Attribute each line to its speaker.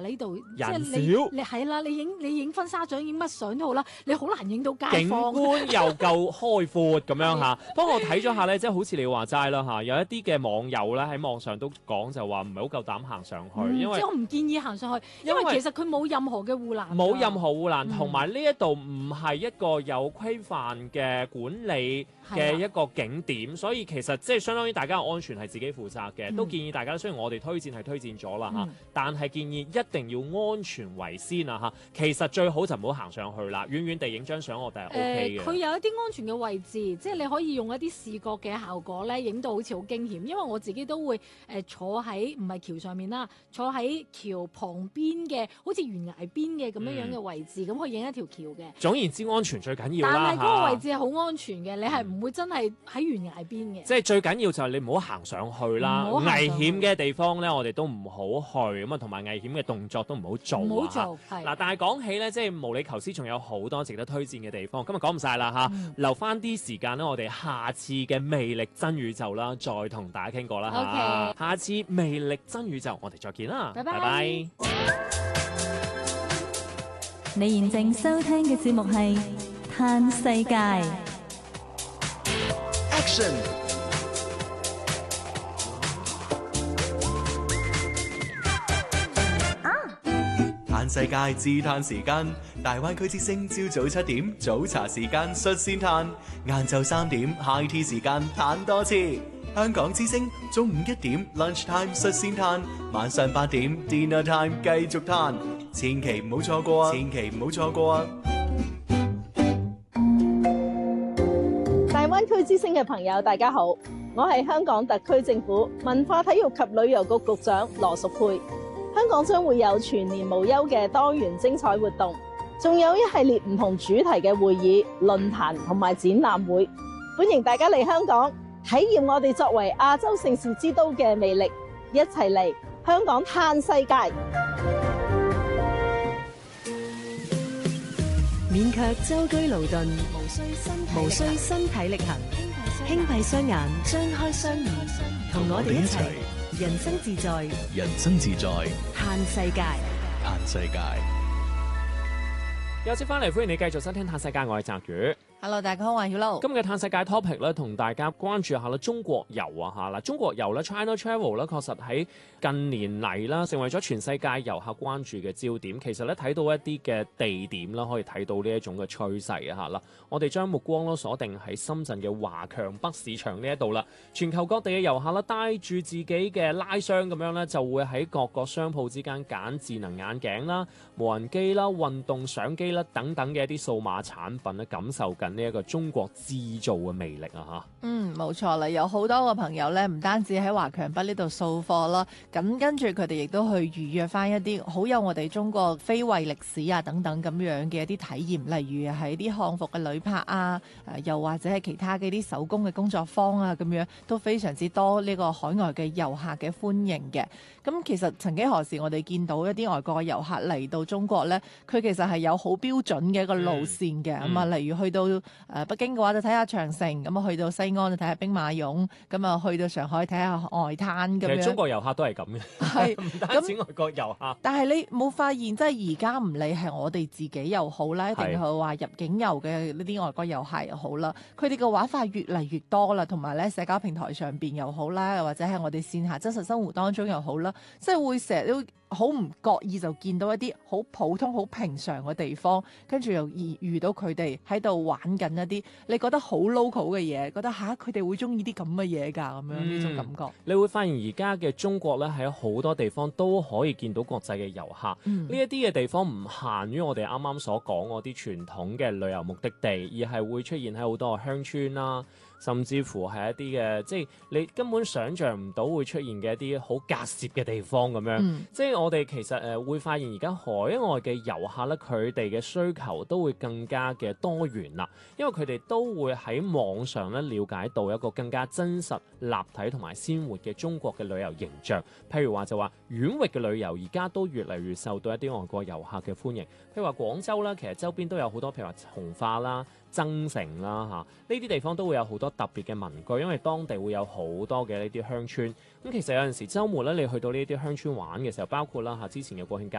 Speaker 1: 㗎，呢度即
Speaker 2: 人
Speaker 1: 係
Speaker 2: 少
Speaker 1: 你係啦，你影婚紗相影乜相都好啦，你好難影到街
Speaker 2: 景
Speaker 1: 坊。
Speaker 2: 觀又夠開闊咁樣嚇。不過我睇咗下咧，即係好似你話齋啦嚇，有一啲嘅網友咧喺網上都講就話唔係好夠膽行上去，因為
Speaker 1: 即係我唔建議行上去，因為其實佢冇任何嘅護欄㗎，
Speaker 2: 冇任何護欄，同埋呢一度唔係一個有規範嘅管理嘅一個景點，所以其實即係相當於大家嘅安全係自己負責嘅，都建議大家雖然我哋推薦係推薦咗啦嚇，但係建議一定要安全為先啊嚇。其實最好就唔好行上去啦，遠遠地影張相我哋係 OK 嘅。
Speaker 1: 佢有一啲安全嘅位置，即係你可以用一啲視覺嘅效果咧，影到好似好驚險。因為我自己都會坐喺唔係橋上面啦，坐喺橋旁邊嘅好似懸崖邊嘅咁樣嘅位置，咁去影一條橋嘅。
Speaker 2: 總言之，安全最緊要啦。
Speaker 1: 但係嗰個位置係好安全嘅，你係唔會真係喺懸崖邊嘅。
Speaker 2: 即係最緊要就係你唔好行上去啦，危險嘅地方咧，我哋都唔好去咁啊，同埋危險嘅動作都唔好做。唔好做係嗱，但係講起咧，即係無理求斯，仲有好多值得推薦嘅地方。今日講唔晒啦嚇，留翻啲時間咧，我哋下次嘅魅力真宇宙啦，再同大家傾過啦嚇。下次魅力真宇宙，我哋再見啦，拜拜。
Speaker 3: 你現正收聽嘅節目係《嘆世界》。
Speaker 4: Action！嘆世界自嘆時間，大灣區之聲朝早7點早茶時間率先嘆，晏晝3點 high tea 時間嘆多次。香港之聲中午1點 lunch time 率先嘆，晚上8點 dinner time 繼續嘆，千祈唔好錯過啊！千祈唔好錯過啊！
Speaker 5: 大灣區之聲嘅朋友，大家好，我係香港特區政府文化體育及旅遊局局長羅淑佩。香港將會有全年無休嘅多元精彩活動，仲有一系列唔同主題嘅會議、論壇同埋展覽會，歡迎大家嚟香港體驗我哋作為亞洲盛事之都嘅魅力，一齊嚟香港嘆世界。
Speaker 6: 免卻舟車勞頓，無需身體力行，輕閉雙眼，張開雙耳，同我哋一齊人生自在，
Speaker 4: 人生自在，
Speaker 6: 嘆世界，
Speaker 4: 嘆世界。
Speaker 2: 休息翻嚟，歡迎你繼續收聽《嘆世界》，我係澤宇。
Speaker 7: Hello， 大家好，我係曉露。
Speaker 2: 今日嘅嘆世界 topic 咧，同大家關注下啦，中國遊啊嚇嗱，中國遊咧 China Travel 咧，確實喺近年嚟啦，成為咗全世界遊客關注嘅焦點。其實咧睇到一啲嘅地點啦，可以睇到呢一種嘅趨勢啊嚇啦。我哋將目光咯鎖定喺深圳嘅華強北市場呢一度啦。全球各地嘅遊客啦，帶住自己嘅拉箱咁樣咧，就會喺各個商鋪之間揀智能眼鏡啦、無人機啦、運動相機啦等等嘅一啲數碼產品咧，感受緊呢一個中國製造嘅魅力啊嚇！
Speaker 7: 冇錯啦，有好多個朋友咧，唔單止喺華強北呢度掃貨啦，咁跟住佢哋亦都去預約翻一啲好有我哋中國非遺歷史啊等等咁樣嘅一啲體驗，例如係啲漢服嘅旅拍啊，又或者係其他嘅啲手工嘅工作坊啊，咁樣都非常之多呢個海外嘅遊客嘅歡迎嘅。咁其實曾幾何時我哋見到一啲外國嘅遊客嚟到中國咧，佢其實係有好標準嘅一個路線嘅，咁啊，例如去到北京嘅話就睇下長城，咁啊去到西安就睇下兵馬俑，咁啊去到上海睇下外灘咁樣。
Speaker 2: 其實中國遊客都係咁嘅，係唔單止外國遊客。
Speaker 7: 但係你冇發現，即係而家唔理係我哋自己又好啦，一定係話入境遊嘅呢啲外國遊客又好啦，佢哋嘅玩法越嚟越多啦，同埋咧社交平台上邊又好啦，又或者係我哋線下真實生活當中又好啦，即係會成日都好唔覺意就見到一啲好普通、好平常嘅地方，跟住又遇到佢哋喺度玩緊一啲你覺得好 local 嘅嘢，覺得佢哋會中意啲咁嘅嘢㗎，咁樣呢種感覺。
Speaker 2: 你會發現而家嘅中國咧，喺好多地方都可以見到國際嘅遊客。呢一啲嘅地方唔限於我哋啱啱所講嗰啲傳統嘅旅遊目的地，而係會出現喺好多鄉村啦。甚至乎係一啲嘅，即係你根本想像唔到會出現嘅一啲好隔涉嘅地方咁樣。即係我哋其實會發現而家海外嘅遊客咧，佢哋嘅需求都會更加嘅多元啦，因為佢哋都會喺網上咧了解到一個更加真實、立體同埋鮮活嘅中國嘅旅遊形象。譬如話就話縣域嘅旅遊而家都越嚟越受到一啲外國遊客嘅歡迎。譬如話廣州啦，其實周邊都有好多，譬如話從化啦、增城啦呢啲地方都會有好多特別嘅民居，因為當地會有好多嘅呢啲鄉村。咁其實有陣時週末咧，你去到呢啲鄉村玩嘅時候，包括啦之前嘅國慶假